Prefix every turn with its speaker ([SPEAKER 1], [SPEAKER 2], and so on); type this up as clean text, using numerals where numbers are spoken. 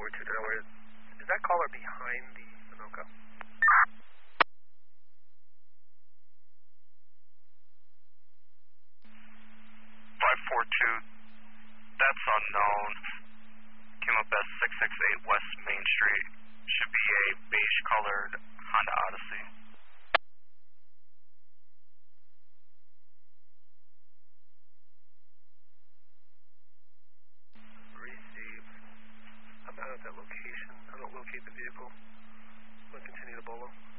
[SPEAKER 1] 2 Delaware. Is that caller behind the Sunoco?
[SPEAKER 2] 542, that's unknown. Came up as 668 West Main Street. Should be a beige colored Honda Odyssey.
[SPEAKER 1] Receive. I'm out at that location. I don't locate the vehicle. I'm going to continue to bolo.